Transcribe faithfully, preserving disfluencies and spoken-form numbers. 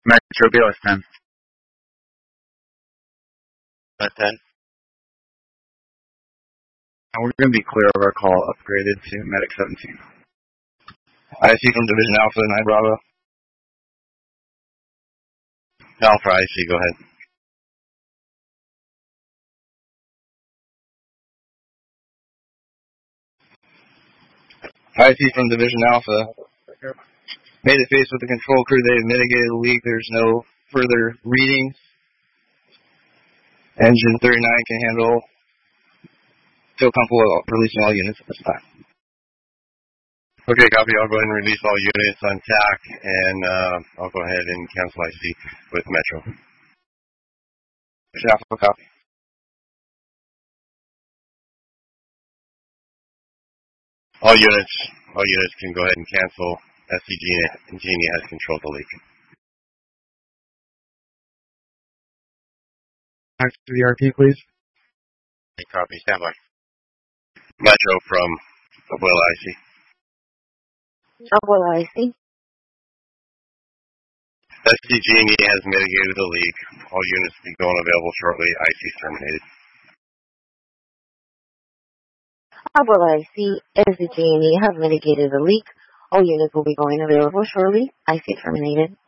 Metro B L S ten. That's ten. And we're going to be clear of our call, upgraded to Medic seventeen. I C from Division Alpha, nine Bravo. Alpha I C, go ahead. I C from Division Alpha. Made it face with the control crew. They've mitigated the leak. There's no further readings. Engine thirty-nine can handle. Feel comfortable releasing all units at this time. Okay, copy. I'll go ahead and release all units on T A C, and uh, I'll go ahead and cancel I C with Metro. Alpha, copy. All units, all units can go ahead and cancel. S C G and Genie has controlled the leak. Back to the R T, please. Okay, copy. Stand by. Metro from Abuela I C. Abuela I C. S C Genie has mitigated the leak. All units will be going available shortly. I C is terminated. Abuela I C. S C G have mitigated the leak. All units will be going available shortly. I C terminated.